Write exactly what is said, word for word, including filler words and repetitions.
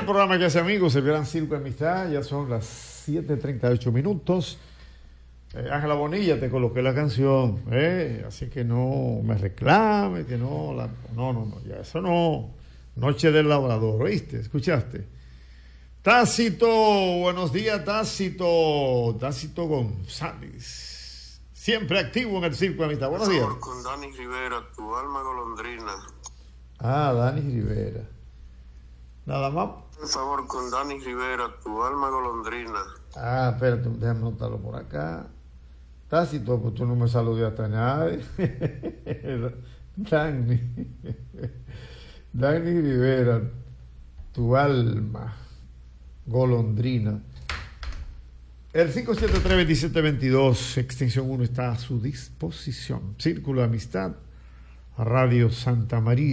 el programa que hace amigos, el Gran Circo de Amistad. Ya son las siete treinta y ocho minutos. Eh, Ángela Bonilla, te coloqué la canción, eh, así que no me reclame, que no, la, no, no, no, ya eso no. Noche del Labrador, ¿oíste? ¿Escuchaste? Tácito, buenos días, Tácito. Tácito González, siempre activo en el Circo de Amistad. Buenos días. Por favor, con Dani Rivera, tu alma golondrina. Ah, Dani Rivera. Nada más. Por favor, con Dani Rivera, tu alma golondrina. Ah, espérate, déjame anotarlo por acá. Tácito, pues tú no me saludaste a nadie. Dani. Dani Rivera, tu alma golondrina. El cinco siete tres, dos siete dos dos, extensión uno está a su disposición. Círculo de Amistad, Radio Santa María.